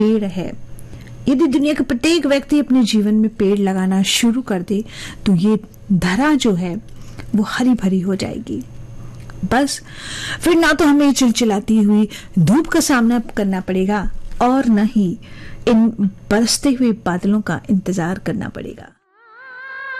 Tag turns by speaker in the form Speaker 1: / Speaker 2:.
Speaker 1: पेड़ है। यदि दुनिया के प्रत्येक व्यक्ति अपने जीवन में पेड़ लगाना शुरू कर दे तो ये धरा जो है वो हरी भरी हो जाएगी। बस फिर ना तो हमें चिलचिलाती हुई धूप का सामना करना पड़ेगा और न ही इन बरसते हुए बादलों का इंतजार करना पड़ेगा।